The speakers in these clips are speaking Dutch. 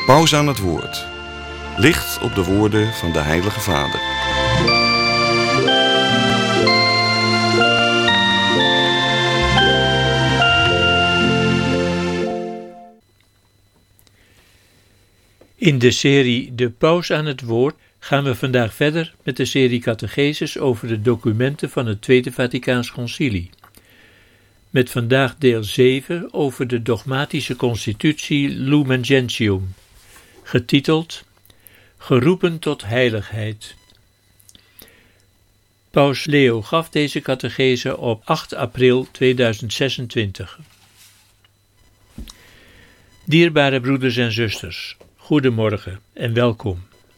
Paus aan het woord. Licht op de woorden van de Heilige Vader. In de serie De Paus aan het woord gaan we vandaag verder met de serie catecheses over de documenten van het Tweede Vaticaans Concilie. Met vandaag deel 7 over de dogmatische constitutie Lumen Gentium, getiteld Geroepen tot heiligheid. Paus Leo gaf deze catechese op 8 april 2026. Dierbare broeders en zusters, goedemorgen en welkom.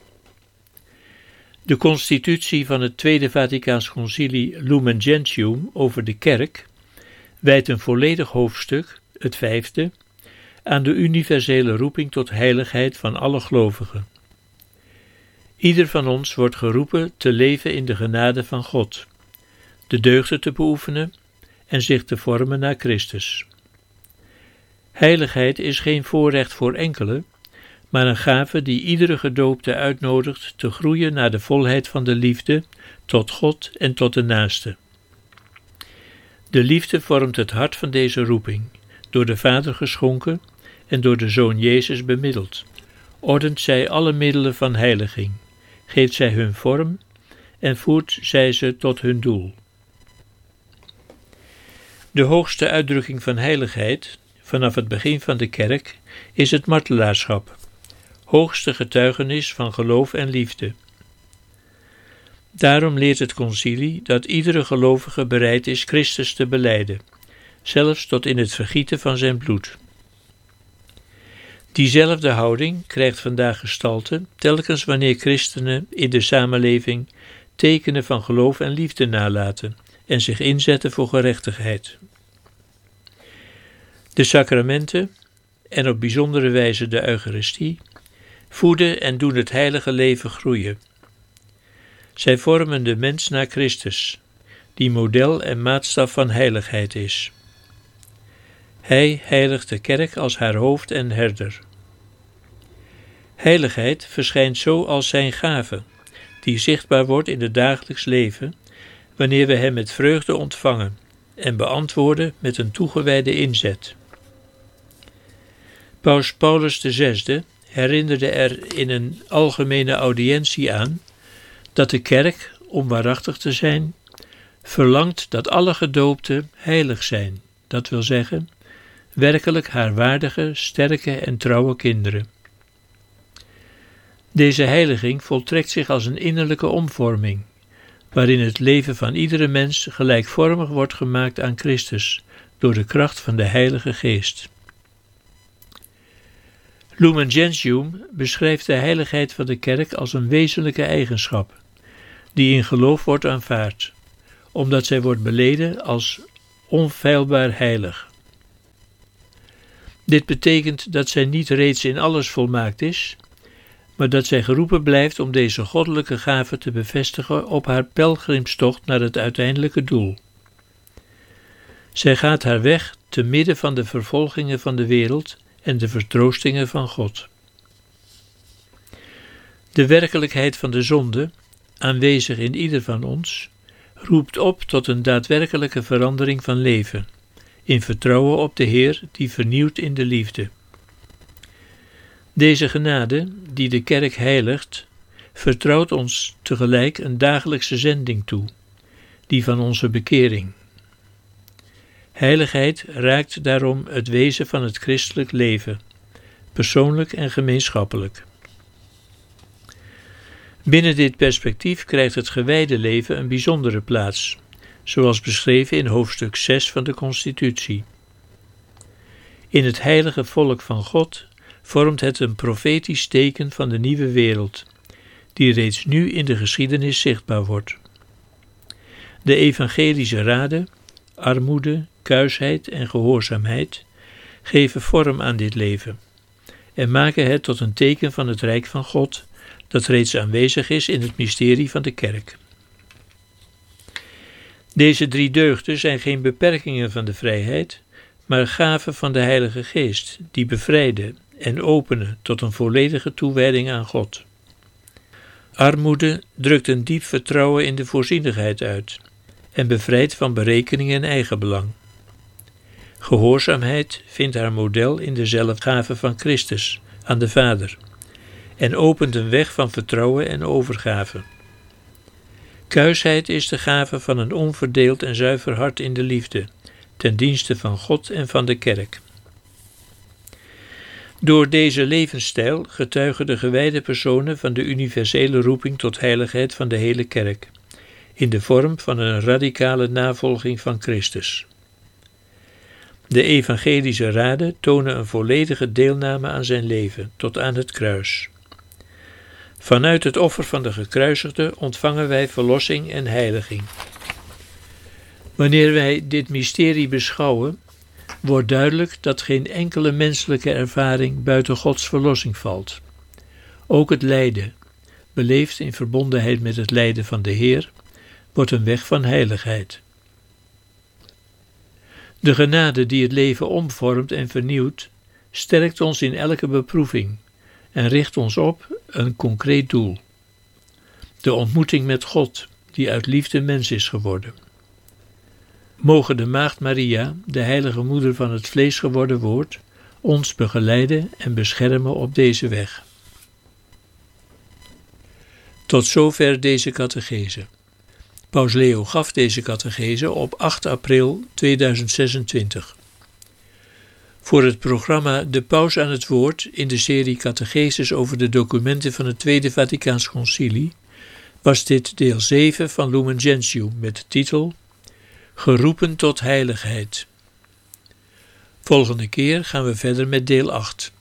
De constitutie van het Tweede Vaticaans Concilie Lumen Gentium over de kerk wijdt een volledig hoofdstuk, het 5e, aan de universele roeping tot heiligheid van alle gelovigen. Ieder van ons wordt geroepen te leven in de genade van God, de deugden te beoefenen en zich te vormen naar Christus. Heiligheid is geen voorrecht voor enkelen, maar een gave die iedere gedoopte uitnodigt te groeien naar de volheid van de liefde tot God en tot de naaste. De liefde vormt het hart van deze roeping, door de Vader geschonken en door de Zoon Jezus bemiddeld. Ordent zij alle middelen van heiliging, geeft zij hun vorm en voert zij ze tot hun doel. De hoogste uitdrukking van heiligheid, vanaf het begin van de kerk, is het martelaarschap, hoogste getuigenis van geloof en liefde. Daarom leert het concilie dat iedere gelovige bereid is Christus te belijden, zelfs tot in het vergieten van zijn bloed. Diezelfde houding krijgt vandaag gestalte telkens wanneer christenen in de samenleving tekenen van geloof en liefde nalaten en zich inzetten voor gerechtigheid. De sacramenten, en op bijzondere wijze de Eucharistie, voeden en doen het heilige leven groeien. Zij vormen de mens naar Christus, die model en maatstaf van heiligheid is. Hij heiligt de kerk als haar hoofd en herder. Heiligheid verschijnt zo als zijn gave, die zichtbaar wordt in het dagelijks leven, wanneer we hem met vreugde ontvangen en beantwoorden met een toegewijde inzet. Paus Paulus VI herinnerde er in een algemene audiëntie aan dat de kerk, om waarachtig te zijn, verlangt dat alle gedoopten heilig zijn, dat wil zeggen, werkelijk haar waardige, sterke en trouwe kinderen. Deze heiliging voltrekt zich als een innerlijke omvorming, waarin het leven van iedere mens gelijkvormig wordt gemaakt aan Christus, door de kracht van de Heilige Geest. Lumen Gentium beschrijft de heiligheid van de kerk als een wezenlijke eigenschap, die in geloof wordt aanvaard, omdat zij wordt beleden als onfeilbaar heilig. Dit betekent dat zij niet reeds in alles volmaakt is, maar dat zij geroepen blijft om deze goddelijke gave te bevestigen op haar pelgrimstocht naar het uiteindelijke doel. Zij gaat haar weg te midden van de vervolgingen van de wereld en de vertroostingen van God. De werkelijkheid van de zonde, aanwezig in ieder van ons, roept op tot een daadwerkelijke verandering van leven, in vertrouwen op de Heer die vernieuwt in de liefde. Deze genade, die de kerk heiligt, vertrouwt ons tegelijk een dagelijkse zending toe, die van onze bekering. Heiligheid raakt daarom het wezen van het christelijk leven, persoonlijk en gemeenschappelijk. Binnen dit perspectief krijgt het gewijde leven een bijzondere plaats, zoals beschreven in hoofdstuk 6 van de Constitutie. In het heilige volk van God vormt het een profetisch teken van de nieuwe wereld, die reeds nu in de geschiedenis zichtbaar wordt. De evangelische raden, armoede, kuisheid en gehoorzaamheid geven vorm aan dit leven en maken het tot een teken van het Rijk van God, dat reeds aanwezig is in het mysterie van de kerk. Deze 3 deugden zijn geen beperkingen van de vrijheid, maar gaven van de Heilige Geest, die bevrijden en openen tot een volledige toewijding aan God. Armoede drukt een diep vertrouwen in de voorzienigheid uit en bevrijdt van berekening en eigenbelang. Gehoorzaamheid vindt haar model in de zelfgave van Christus aan de Vader en opent een weg van vertrouwen en overgave. Kuisheid is de gave van een onverdeeld en zuiver hart in de liefde, ten dienste van God en van de kerk. Door deze levensstijl getuigen de gewijde personen van de universele roeping tot heiligheid van de hele kerk, in de vorm van een radicale navolging van Christus. De evangelische raden tonen een volledige deelname aan zijn leven, tot aan het kruis. Vanuit het offer van de gekruisigde ontvangen wij verlossing en heiliging. Wanneer wij dit mysterie beschouwen, wordt duidelijk dat geen enkele menselijke ervaring buiten Gods verlossing valt. Ook het lijden, beleefd in verbondenheid met het lijden van de Heer, wordt een weg van heiligheid. De genade die het leven omvormt en vernieuwt, sterkt ons in elke beproeving en richt ons op een concreet doel. De ontmoeting met God, die uit liefde mens is geworden. Mogen de Maagd Maria, de heilige moeder van het vlees geworden woord, ons begeleiden en beschermen op deze weg. Tot zover deze catechese. Paus Leo gaf deze catechese op 8 april 2026. Voor het programma De Paus aan het Woord in de serie catecheses over de documenten van het Tweede Vaticaans Concilie was dit deel 7 van Lumen Gentium met de titel Geroepen tot heiligheid. Volgende keer gaan we verder met deel 8.